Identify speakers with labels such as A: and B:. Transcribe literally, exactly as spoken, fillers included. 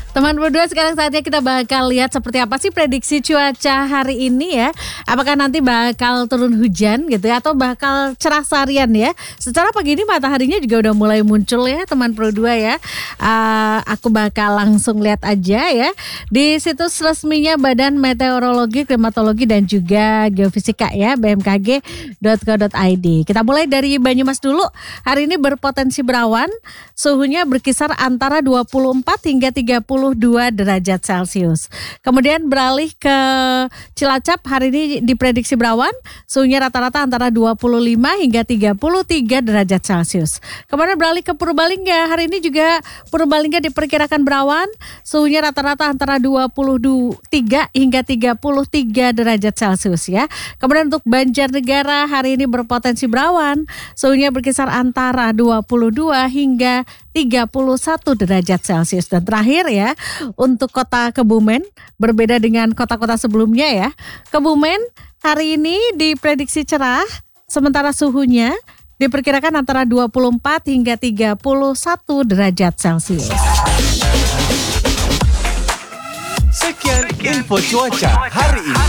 A: Teman berdua, sekarang saatnya kita bakal lihat seperti apa sih prediksi cuaca hari ini ya. Apakah nanti bakal turun hujan gitu ya, atau bakal cerah seharian ya. Secara pagi ini mataharinya juga udah mulai muncul ya teman berdua ya. Uh, aku bakal langsung lihat aja ya di situs resminya Badan Meteorologi, Klimatologi dan juga Geofisika ya, b m k g dot co dot i d. Kita mulai dari Banyumas dulu. Hari ini berpotensi berawan, suhunya berkisar antara dua puluh empat hingga tiga puluh dua derajat Celcius. Kemudian beralih ke Cilacap, hari ini diprediksi berawan, suhunya rata-rata antara dua puluh lima hingga tiga puluh tiga derajat Celcius. Kemudian beralih ke Purbalingga, hari ini juga Purbalingga diperkirakan berawan, suhunya rata-rata antara dua puluh tiga hingga tiga puluh tiga derajat Celcius ya. Kemudian untuk Banjarnegara, hari ini berpotensi berawan, suhunya berkisar antara dua puluh dua hingga tiga puluh satu derajat Celcius. Dan terakhir ya, untuk kota Kebumen, berbeda dengan kota-kota sebelumnya ya. Kebumen hari ini diprediksi cerah, sementara suhunya diperkirakan antara dua puluh empat hingga tiga puluh satu derajat Celcius.
B: Sekian info cuaca hari ini.